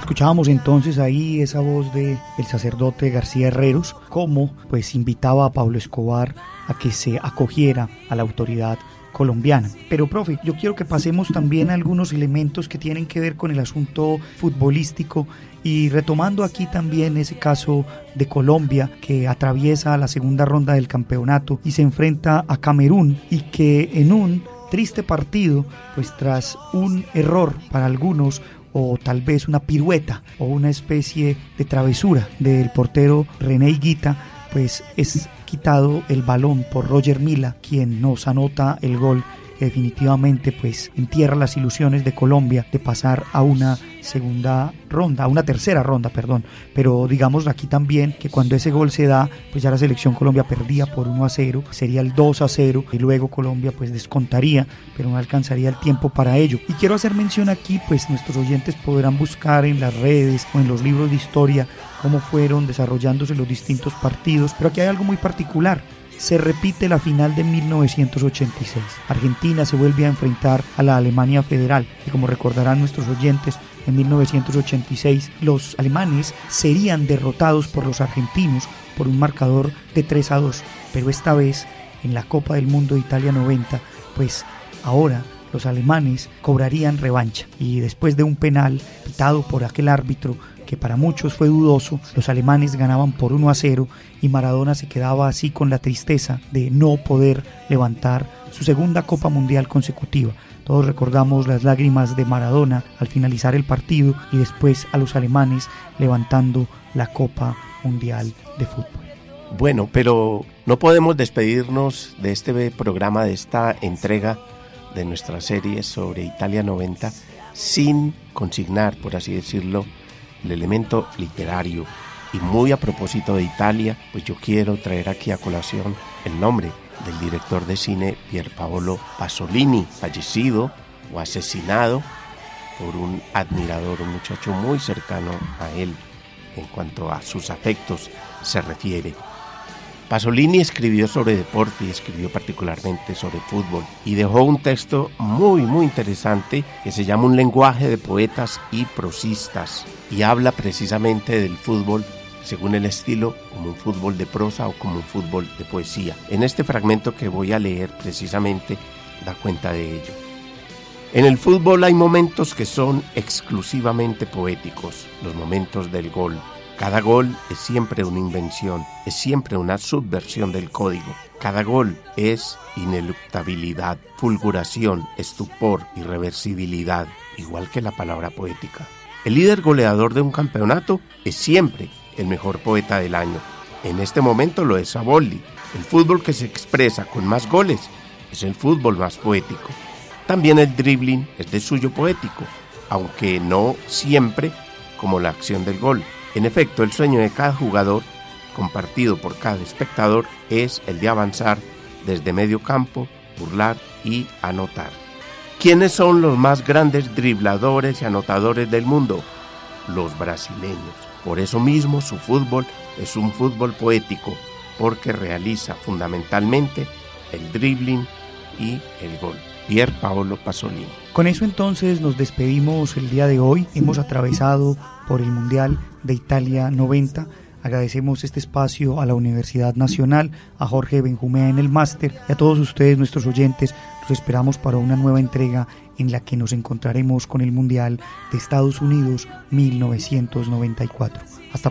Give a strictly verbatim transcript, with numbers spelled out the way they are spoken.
Escuchábamos entonces ahí esa voz de el sacerdote García Herreros, como pues invitaba a Pablo Escobar a que se acogiera a la autoridad colombiana. Pero profe, yo quiero que pasemos también a algunos elementos que tienen que ver con el asunto futbolístico y retomando aquí también ese caso de Colombia que atraviesa la segunda ronda del campeonato y se enfrenta a Camerún y que en un triste partido, pues tras un error para algunos o tal vez una pirueta o una especie de travesura del portero René Higuita, pues es quitado el balón por Roger Mila, quien nos anota el gol que definitivamente pues entierra las ilusiones de Colombia de pasar a una segunda ronda, a una tercera ronda, perdón, pero digamos aquí también que cuando ese gol se da, pues ya la selección Colombia perdía por uno a cero, sería el dos a cero y luego Colombia pues descontaría, pero no alcanzaría el tiempo para ello. Y quiero hacer mención aquí, pues nuestros oyentes podrán buscar en las redes o en los libros de historia cómo fueron desarrollándose los distintos partidos, pero aquí hay algo muy particular. Se repite la final de mil novecientos ochenta y seis. Argentina se vuelve a enfrentar a la Alemania Federal y como recordarán nuestros oyentes, en mil novecientos ochenta y seis los alemanes serían derrotados por los argentinos por un marcador de tres a dos, pero esta vez en la Copa del Mundo de Italia noventa, pues ahora los alemanes cobrarían revancha y después de un penal pitado por aquel árbitro que para muchos fue dudoso, los alemanes ganaban por uno a cero y Maradona se quedaba así con la tristeza de no poder levantar su segunda Copa Mundial consecutiva. Todos recordamos las lágrimas de Maradona al finalizar el partido y después a los alemanes levantando la Copa Mundial de Fútbol. Bueno, pero no podemos despedirnos de este programa, de esta entrega de nuestra serie sobre Italia noventa sin consignar, por así decirlo, el elemento literario. Y muy a propósito de Italia, pues yo quiero traer aquí a colación el nombre del director de cine Pier Paolo Pasolini, fallecido o asesinado por un admirador, un muchacho muy cercano a él en cuanto a sus afectos se refiere. Pasolini escribió sobre deporte y escribió particularmente sobre fútbol y dejó un texto muy muy interesante que se llama Un lenguaje de poetas y prosistas y habla precisamente del fútbol según el estilo, como un fútbol de prosa o como un fútbol de poesía. En este fragmento que voy a leer precisamente da cuenta de ello. En el fútbol hay momentos que son exclusivamente poéticos, los momentos del gol. Cada gol es siempre una invención, es siempre una subversión del código. Cada gol es ineluctabilidad, fulguración, estupor, irreversibilidad, igual que la palabra poética. El líder goleador de un campeonato es siempre el mejor poeta del año. En este momento lo es Saboldi. El fútbol que se expresa con más goles es el fútbol más poético. También el dribbling es de suyo poético, aunque no siempre como la acción del gol. En efecto, el sueño de cada jugador, compartido por cada espectador, es el de avanzar desde medio campo, burlar y anotar. ¿Quiénes son los más grandes dribladores y anotadores del mundo? Los brasileños. Por eso mismo su fútbol es un fútbol poético, porque realiza fundamentalmente el dribbling y el gol. Pier Paolo Pasolini. Con eso entonces nos despedimos el día de hoy. Hemos atravesado por el Mundial de Italia noventa. Agradecemos este espacio a la Universidad Nacional, a Jorge Benjumea en el máster y a todos ustedes, nuestros oyentes. Los esperamos para una nueva entrega en la que nos encontraremos con el Mundial de Estados Unidos mil novecientos noventa y cuatro.